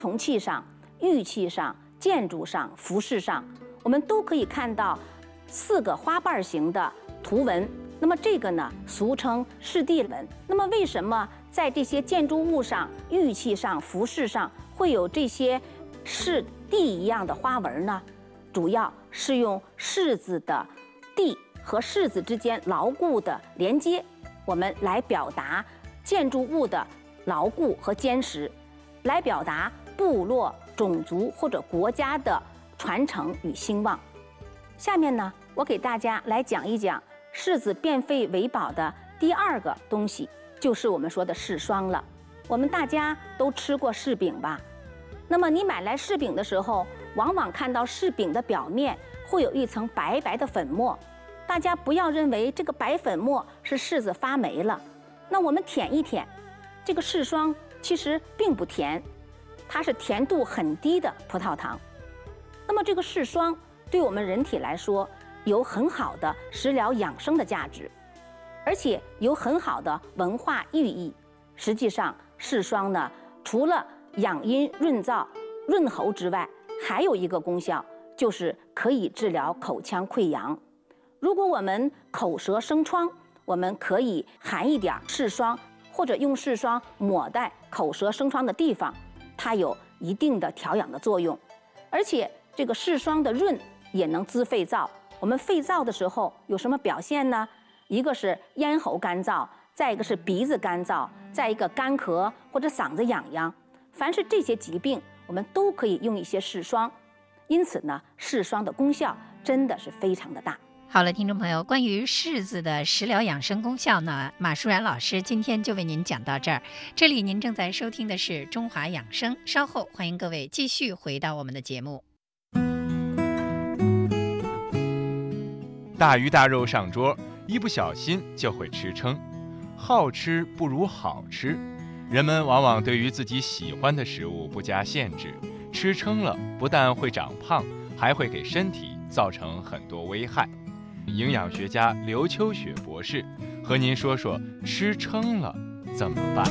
铜器上、玉器上、建筑上、服饰上，我们都可以看到4个花瓣形的图文。那么这个呢，俗称饰地纹。那么为什么在这些建筑物上、玉器上、服饰上会有这些饰地一样的花纹呢？主要是用柿子的地和柿子之间牢固的连接，我们来表达建筑物的牢固和坚实，来表达部落、种族或者国家的传承与兴旺。下面呢，我给大家来讲一讲柿子变废为宝的第2个东西，就是我们说的柿霜了。我们大家都吃过柿饼吧？那么你买来柿饼的时候，往往看到柿饼的表面会有一层白白的粉末。大家不要认为这个白粉末是柿子发霉了。那我们舔一舔，这个柿霜其实并不甜，它是甜度很低的葡萄糖。那么这个柿霜对我们人体来说有很好的食疗养生的价值，而且有很好的文化寓意。实际上，柿霜呢，除了养阴润燥、润喉之外，还有一个功效，就是可以治疗口腔溃疡。如果我们口舌生疮，我们可以含一点柿霜，或者用柿霜抹在口舌生疮的地方，它有一定的调养的作用。而且这个柿霜的润也能滋肺燥。我们肺燥的时候有什么表现呢？一个是咽喉干燥，再一个是鼻子干燥，再一个干咳或者嗓子痒痒。凡是这些疾病，我们都可以用一些柿霜。因此呢，柿霜的功效真的是非常的大。 好了，听众朋友，关于柿子的食疗养生功效呢，马淑然老师今天就为您讲到这儿。这里您正在收听的是中华养生，稍后欢迎各位继续回到我们的节目。 大鱼大肉上桌，一不小心就会吃撑。好吃不如好吃，人们往往对于自己喜欢的食物不加限制，吃撑了不但会长胖，还会给身体造成很多危害。营养学家刘秋雪博士和您说说吃撑了怎么办。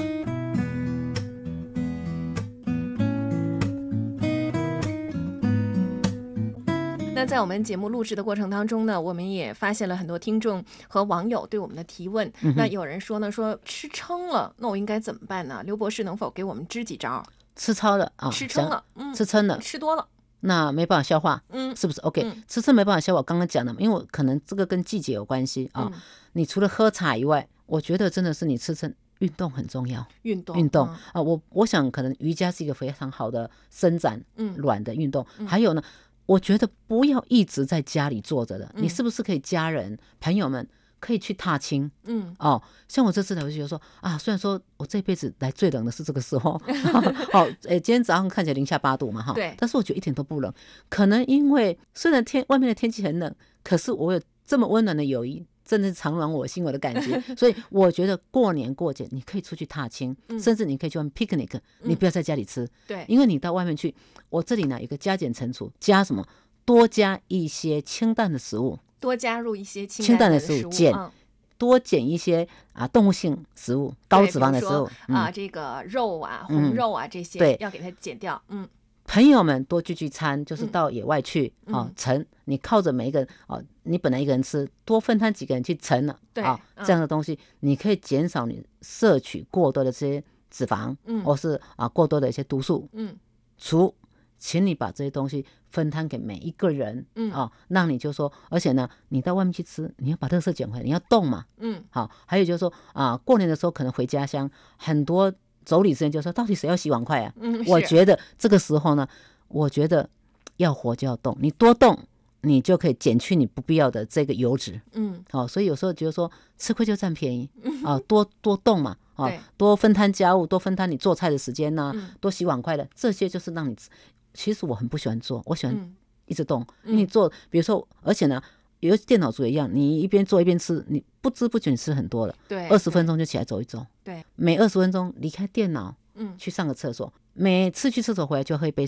那在我们节目录制的过程当中呢，我们也发现了很多听众和网友对我们的提问。那有人说呢，说吃撑了，那我应该怎么办呢？刘博士能否给我们支几招？ 吃超了啊， 吃撑了， 吃撑了， 吃多了。 那没办法消化，是不是 ？OK，吃撑没办法消化，我刚刚讲的嘛，因为可能这个跟季节有关系啊。你除了喝茶以外，我觉得真的是你吃撑，运动很重要。运动啊，我想可能瑜伽是一个非常好的伸展卵的运动。还有呢，我觉得不要一直在家里坐着的，你是不是可以家人朋友们可以去踏青？像我这次来，我就觉得说啊，虽然说我这辈子来最冷的是这个时候，今天早上看起来零下8度嘛，对，但是我觉得一点都不冷。可能因为虽然外面的天气很冷，可是我有这么温暖的友谊，真的是常暖我心我的感觉。所以我觉得过年过节你可以出去踏青，甚至你可以去玩 picnic，你不要在家里吃，对，因为你到外面去，我这里呢有个加减乘除，加什么？多加一些清淡的食物。多加入一些清淡的食物，多减一些动物性食物、高脂肪的食物这个肉啊、红肉啊这些，要给它减掉。 朋友们多聚聚餐，就是到野外去盛，你靠着每一个人你本来一个人吃，多分摊几个人去盛了这样的东西，你可以减少你摄取过多的这些脂肪，或是过多的一些毒素。请你把这些东西分摊给每一个人，让你就说，而且呢，你到外面去吃，你要把垃圾捡回来，你要动嘛，好，还有就是说过年的时候可能回家乡，很多妯娌之间就说，到底谁要洗碗筷啊？我觉得这个时候呢，我觉得要活就要动，你多动，你就可以减去你不必要的这个油脂，所以有时候觉得说吃亏就占便宜，多动嘛，多分摊家务，多分摊你做菜的时间呐，多洗碗筷的，这些就是让你。其实我很不喜欢做，我喜欢一直动。你做，比如说，而且呢，有电脑族也一样，你一边做一边吃，你不知不觉你吃很多了。对，20分钟就起来走一走。对，每20分钟离开电脑，去上个厕所。每次去厕所回来就喝一杯水。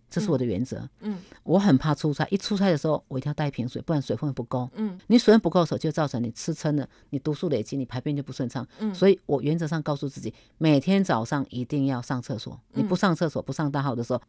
这是我的原则。我很怕出差，一出差的时候我一定要带一瓶水，不然水分不够。你水分不够的时候，就造成你吃撑了，你毒素累积，你排便就不顺畅。所以我原则上告诉自己，每天早上一定要上厕所。你不上厕所不上大号的时候，